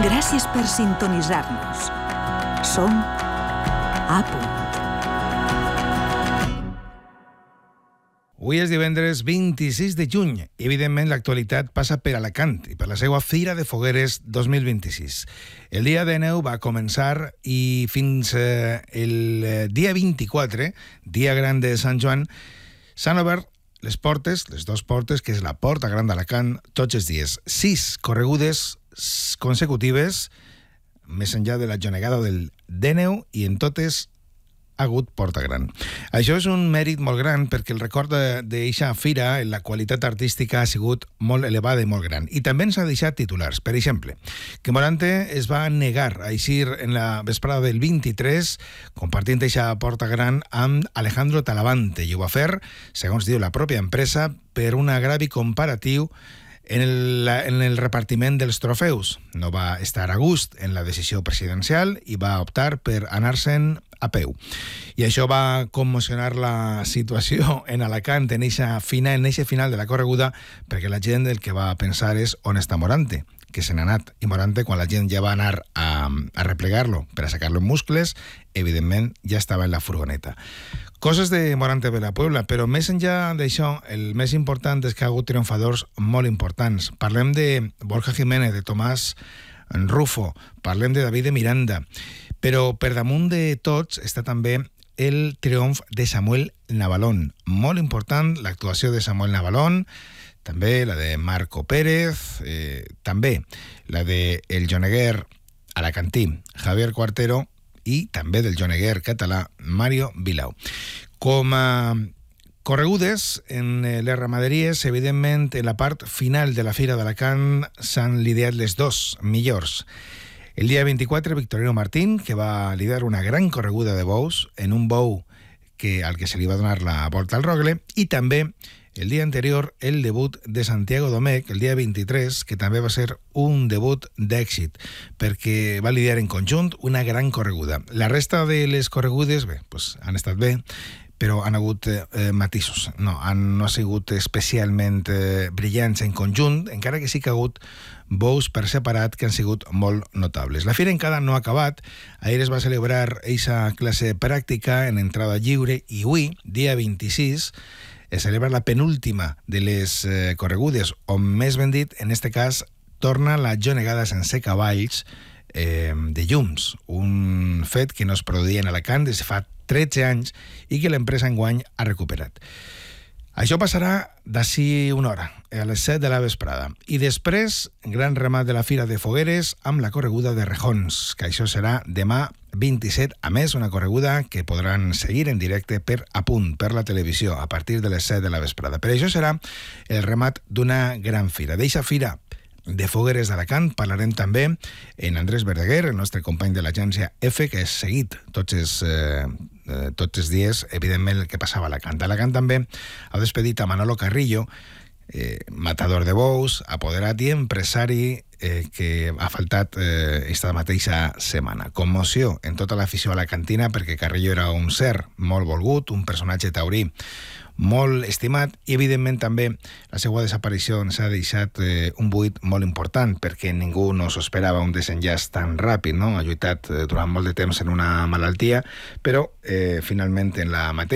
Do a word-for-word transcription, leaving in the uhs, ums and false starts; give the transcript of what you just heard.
Gràcies per sintonitzar-nos. Som A Punt. Avui és divendres vint-i-sis de juny i, evidentment, l'actualitat passa per Alacant i per la seva Fira de Fogueres dos mil vint-i-sis. El dia de neu va començar i fins eh, el dia vint-i-quatre, dia gran de Sant Joan, s'han obert les portes, les dues portes, que és la Porta Gran d'Alacant, tots els dies. Sis corregudes consecutives, més enllà de la jonegada del Déneu, i en totes ha hagut Porta Gran. Això és un mèrit molt gran perquè el record d'eixa fira, la qualitat artística ha sigut molt elevada i molt gran. I també ens ha deixat titulars. Per exemple, que Morante es va negar a eixir en la vesprada del vint-i-tres compartint eixa Porta Gran amb Alejandro Talavante, i ho va fer, segons diu la pròpia empresa, per un agravi comparatiu en el, en el repartiment dels trofeus. No va estar a gust en la decisió presidencial i va optar per anar-se'n a peu. I això va commocionar la situació en Alacant, en eixa final, en eixe final de la correguda, perquè la gent el que va pensar és on està Morante, que se n'ha anat. I Morante, quan la gent ja va anar a, a replegar-lo per a sacar-lo en muscles, evidentment ja estava en la furgoneta. Coses de Morante de la Puebla, però més enllà d'això, el més important és que ha hagut triomfadors molt importants. Parlem de Borja Jiménez, de Tomàs Rufo, parlem de David de Miranda, però per damunt de tots està també el triomf de Samuel Navalón. Molt important l'actuació de Samuel Navalón, també la de Marco Pérez, eh, també la de el joneguer alacantí Javier Cuartero i també del joneguer català Mario Vilau. Com a corregudes en les ramaderies, evidentment, en la part final de la Fira d'Alacant s'han lidiat les dos millors. El dia vint-i-quatre, Victorino Martín, que va liderar una gran correguda de bous en un bou que, al que se li va donar la volta al rogle, i també el dia anterior el debut de Santiago Domecq, el dia vint-i-tres, que també va ser un debut d'èxit, perquè va lidiar en conjunt una gran correguda. La resta de les corregudes, bé, pues, han estat bé, però han hagut eh, matisos. No, han, no ha sigut especialment eh, brillants en conjunt, encara que sí que ha hagut bous per separat que han sigut molt notables. La fira encara no ha acabat. Ahir es va celebrar eixa classe pràctica en entrada lliure i avui, dia vint-i-sis, es celebra la penúltima de les eh, corregudes, o més ben dit, en este cas, torna la jonegada sense cavalls eh, de llums, un fet que no es produïa en Alacant des de fa tretze anys i que l'empresa enguany ha recuperat. Això passarà d'ací una hora, a les set de la vesprada. I després, gran remat de la Fira de Fogueres amb la correguda de Rejons, que això serà demà vint-i-set. A més, una correguda que podran seguir en directe per A Punt, per la televisió, a partir de les set de la vesprada. Per això serà el remat d'una gran fira. D'eixa fira de Fogueres d'Alacant parlarem també en Andrés Verdaguer, el nostre company de l'agència F, que és seguit tots els, eh, tots els dies, evidentment, el que passava a Alacant. Alacant també ha despedit a Manolo Carrillo, eh, matador de bous, apoderat i empresari, eh, que ha faltat eh, esta mateixa setmana. Commoció en tota l'afició alacantina, perquè Carrillo era un ser molt volgut, un personatge taurí molt estimat, i evidentment també la seva desaparició ens ha deixat eh, un buit molt important, perquè ningú no s'ho esperava un desenllaç tan ràpid, no? Ha lluitat eh, durant molt de temps en una malaltia, però eh, finalment en la mateixa